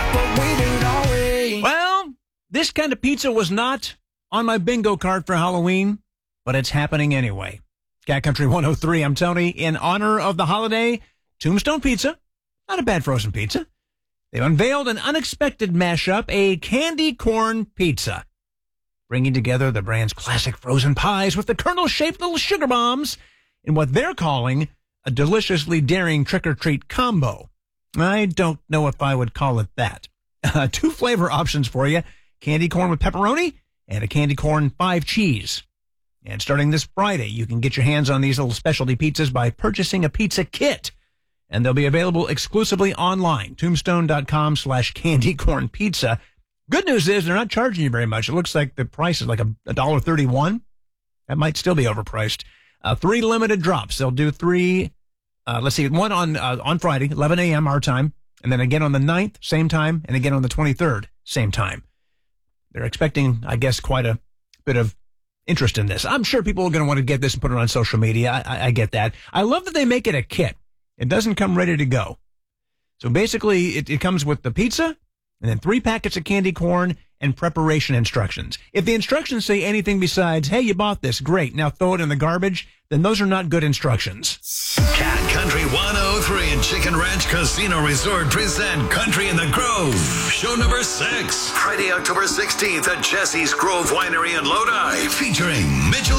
but we do, don't we? Well, this kind of pizza was not on my bingo card for Halloween, but it's happening anyway. Cat Country 103, I'm Tony. In honor of the holiday, Tombstone Pizza, not a bad frozen pizza. They've unveiled an unexpected mashup, a candy corn pizza, bringing together the brand's classic frozen pies with the kernel-shaped little sugar bombs in what they're calling a deliciously daring trick-or-treat combo. I don't know if I would call it that. Two flavor options for you, candy corn with pepperoni and a candy corn 5 cheese. And starting this Friday, you can get your hands on these little specialty pizzas by purchasing a pizza kit. And they'll be available exclusively online, tombstone.com/candy corn pizza. Good news is they're not charging you very much. It looks like the price is like $1.31. That might still be overpriced. 3 limited drops. They'll do 3, one on Friday, 11 a.m. our time, and then again on the 9th, same time, and again on the 23rd, same time. They're expecting, I guess, quite a bit of interest in this. I'm sure people are going to want to get this and put it on social media. I get that. I love that they make it a kit. It doesn't come ready to go. So basically, it comes with the pizza and then 3 packets of candy corn and preparation instructions. If the instructions say anything besides, hey, you bought this, great, now throw it in the garbage, then those are not good instructions. Cat Country 103 and Chicken Ranch Casino Resort present Country in the Grove. Show number 6. Friday, October 16th at Jesse's Grove Winery in Lodi. Featuring Mitchell